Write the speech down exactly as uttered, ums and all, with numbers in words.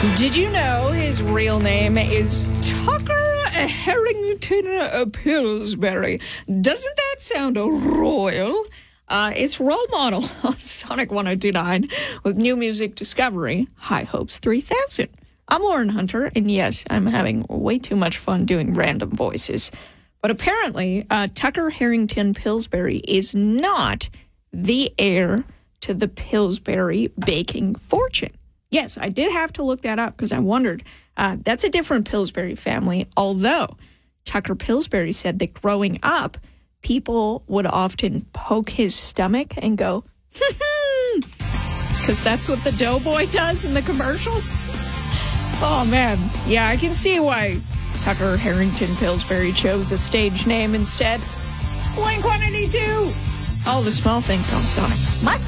Did you know his real name is Tucker Harrington Pillsbury? Doesn't that sound royal? Uh, it's Role Model on Sonic one oh two point nine with new music discovery, High Hopes three thousand. I'm Lauren Hunter, and yes, I'm having way too much fun doing random voices. But apparently, uh, Tucker Harrington Pillsbury is not the heir to the Pillsbury baking fortune. Yes, I did have to look that up because I wondered. Uh, that's a different Pillsbury family, although Tucker Pillsbury said that growing up, people would often poke his stomach and go, because that's what the Doughboy does in the commercials. Oh, man. Yeah, I can see why Tucker Harrington Pillsbury chose the stage name instead. It's Blink one eighty-two. All the small things on Sonic. My